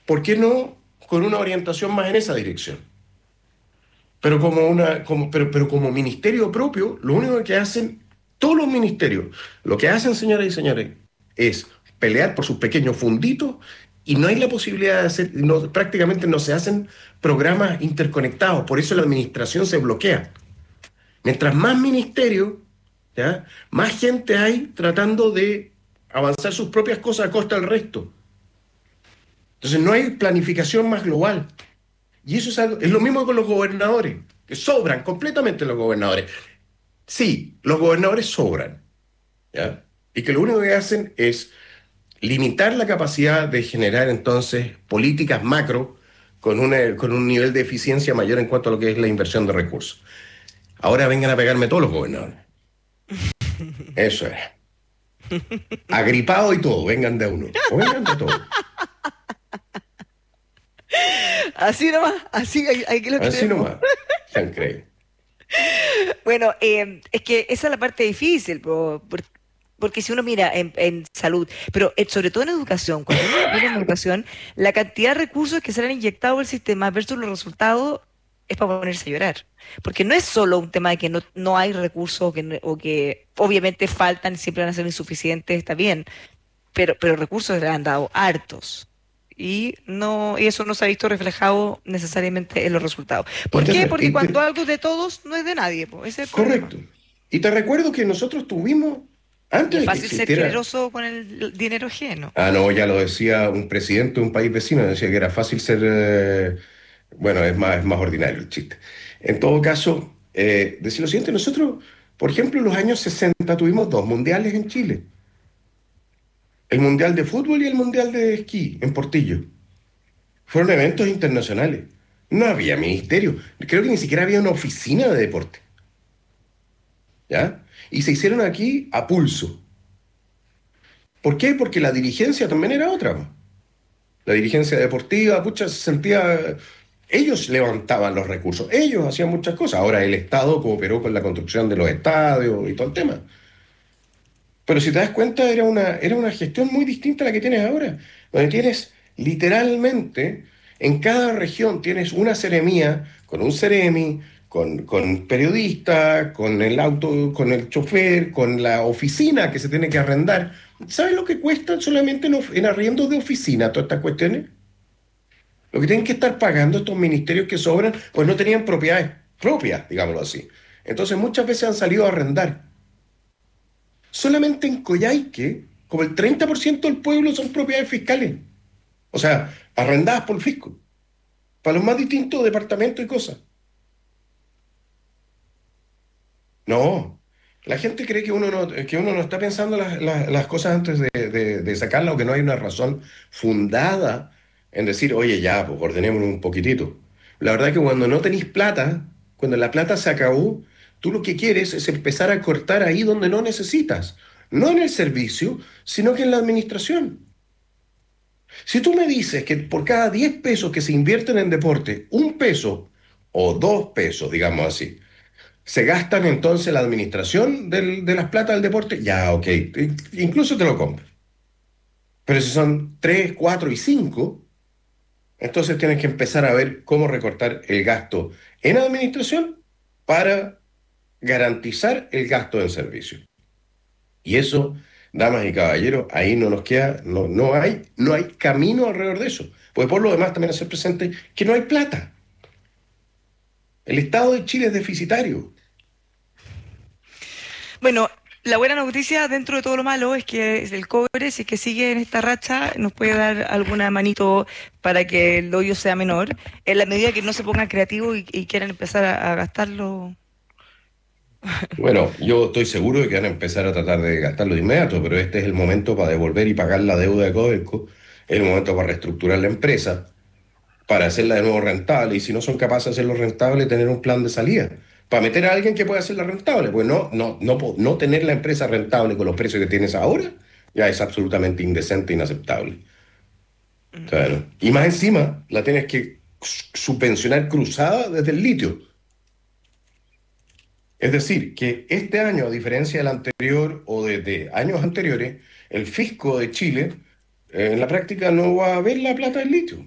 ¿por qué no con una orientación más en esa dirección? Pero como ministerio propio, lo único que hacen todos los ministerios, lo que hacen, señoras y señores, es pelear por sus pequeños funditos y no hay la posibilidad de hacer, prácticamente no se hacen programas interconectados, por eso la administración se bloquea. Mientras más ministerios, ¿ya? Más gente hay tratando de avanzar sus propias cosas a costa del resto. Entonces no hay planificación más global. Y eso es lo mismo con los gobernadores, que sobran completamente los gobernadores. Sí, los gobernadores sobran, ¿ya? Y que lo único que hacen es limitar la capacidad de generar entonces políticas macro con un nivel de eficiencia mayor en cuanto a lo que es la inversión de recursos. Ahora vengan a pegarme todos los gobernadores. Eso es. Agripado y todo, vengan de uno. O vengan de todo. Así nomás, así hay que lo Así creemos. nomás. Se creen. Bueno, es que esa es la parte difícil, porque si uno mira en salud, pero sobre todo en educación, cuando uno mira en educación, la cantidad de recursos que se le han inyectado al sistema versus los resultados es para ponerse a llorar. Porque no es solo un tema de que no hay recursos o que obviamente faltan, siempre van a ser insuficientes, está bien, pero recursos le han dado hartos. Y eso no se ha visto reflejado necesariamente en los resultados. Y ¿Por te, qué? re- Porque y cuando te- algo es de todos, no es de nadie, po. Ese es el problema. Correcto. Y te recuerdo que nosotros tuvimos, Y antes es de que fácil ser existiera. generoso con el dinero ajeno. Ah, no, ya lo decía un presidente de un país vecino, decía que era fácil ser, bueno, es más ordinario el chiste. En todo caso, decía lo siguiente, nosotros, por ejemplo, en los años 60 tuvimos dos mundiales en Chile, el Mundial de Fútbol y el Mundial de Esquí en Portillo. Fueron eventos internacionales. No había ministerio, creo que ni siquiera había una oficina de deporte, ¿ya? Y se hicieron aquí a pulso. ¿Por qué? Porque la dirigencia también era otra, po. La dirigencia deportiva, pucha, se sentía. Ellos levantaban los recursos, ellos hacían muchas cosas. Ahora el Estado cooperó con la construcción de los estadios y todo el tema. Pero si te das cuenta, era una gestión muy distinta a la que tienes ahora, donde tienes literalmente, en cada región tienes una seremía con un seremi, con periodista, con el auto, con el chofer, con la oficina que se tiene que arrendar. ¿Sabes lo que cuesta solamente en arriendo de oficina todas estas cuestiones? Lo que tienen que estar pagando estos ministerios que sobran, pues no tenían propiedades propias, digámoslo así. Entonces muchas veces han salido a arrendar. Solamente en Coyhaique, como el 30% del pueblo son propiedades fiscales. O sea, arrendadas por el fisco, para los más distintos departamentos y cosas. No, la gente cree que uno no está pensando las cosas antes de sacarla o que no hay una razón fundada en decir, oye, ya, pues ordenémonos un poquitito. La verdad que cuando no tenéis plata, cuando la plata se acabó, tú lo que quieres es empezar a cortar ahí donde no necesitas. No en el servicio, sino que en la administración. Si tú me dices que por cada 10 pesos que se invierten en deporte, un peso o 2 pesos, digamos así, se gastan entonces la administración de las platas del deporte, ya, ok, incluso te lo compro. Pero si son 3, 4 y 5, entonces tienes que empezar a ver cómo recortar el gasto en administración para garantizar el gasto en servicio. Y eso, damas y caballeros, ahí no nos queda, no hay camino alrededor de eso. Pues por lo demás también hacer presente que no hay plata. El Estado de Chile es deficitario. Bueno, la buena noticia dentro de todo lo malo es que el cobre, si es que sigue en esta racha, nos puede dar alguna manito para que el hoyo sea menor, en la medida que no se pongan creativos y quieran empezar a gastarlo. Bueno, yo estoy seguro de que van a empezar a tratar de gastarlo de inmediato, pero este es el momento para devolver y pagar la deuda de Codelco, es el momento para reestructurar la empresa, para hacerla de nuevo rentable, y si no son capaces de hacerlo rentable, tener un plan de salida, para meter a alguien que pueda hacerla rentable, pues no tener la empresa rentable con los precios que tienes ahora, ya es absolutamente indecente e inaceptable. Claro. Y más encima, la tienes que subvencionar cruzada desde el litio. Es decir, que este año, a diferencia del anterior o de años anteriores, el fisco de Chile en la práctica no va a ver la plata del litio.